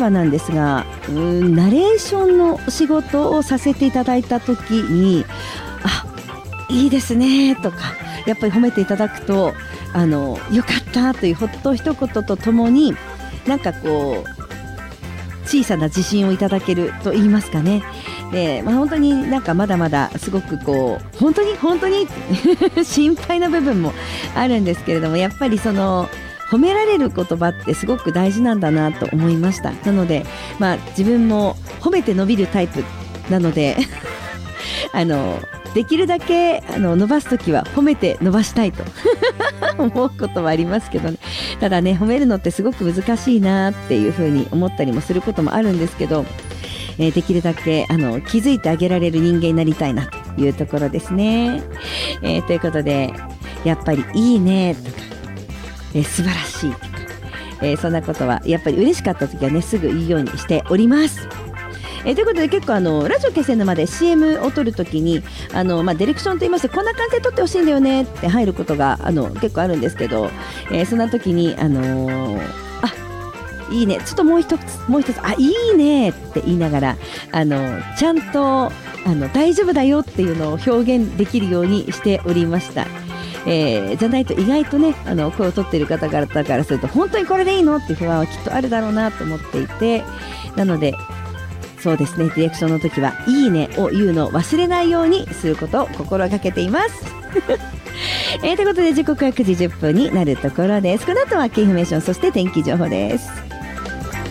ばなんですが、ナレーションの仕事をさせていただいた時に、いいですねとかやっぱり褒めていただくとよかったというほっと一言とともに、なんかこう小さな自信をいただけると言いますかね。で、本当になんかまだまだすごくこう本当に心配な部分もあるんですけれども、やっぱりその褒められる言葉ってすごく大事なんだなと思いました。なので、自分も褒めて伸びるタイプなのでできるだけ伸ばすときは褒めて伸ばしたいと思うことはありますけどね。ただね、褒めるのってすごく難しいなっていうふうに思ったりもすることもあるんですけど、できるだけ気づいてあげられる人間になりたいなというところですね。ということで、やっぱりいいねとか、素晴らしいとか、そんなことはやっぱり嬉しかったときはね、すぐ言うようにしております。ということで、結構ラジオ気仙沼で CM を撮るときにディレクションといいまして、こんな感じで撮ってほしいんだよねって入ることが結構あるんですけど、そんな時にいいね、ちょっともう一ついいねって言いながらちゃんと大丈夫だよっていうのを表現できるようにしておりました。じゃないと意外とね声を取っている方々からすると、本当にこれでいいのっていう不安はきっとあるだろうなと思っていて、なのでそうですね、ディレクションの時はいいねを言うのを忘れないようにすることを心がけていますということで、時刻は9時10分になるところです。この後はキーインフォメーション、そして天気情報です。